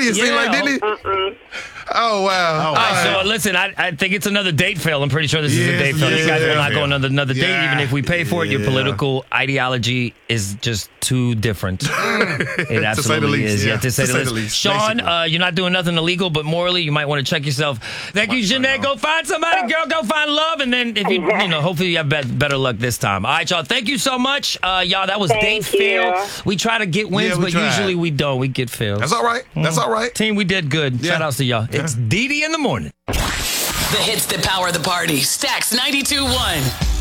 already, it seemed like, didn't he? Oh, wow. All right, so listen, I think it's another date fail. I'm pretty sure this is a date fail. You guys will not go on another date, even if we pay for it. Your political ideology is just too different. It absolutely is. Yeah, to say the least. Sean, you're not doing nothing illegal, but morally, you might want to check yourself. Thank you, Jeanette. Go find somebody, girl. Go find love. And then, if you hopefully you have better luck this time. All right, y'all. Thank you so much. Y'all, that was date fail. We try to get wins, but usually we don't. We get fails. That's all right. That's all right. Team, we did good. Shout outs to y'all. It's Dee Dee in the morning. The hits that power the party. Stacks 92.1.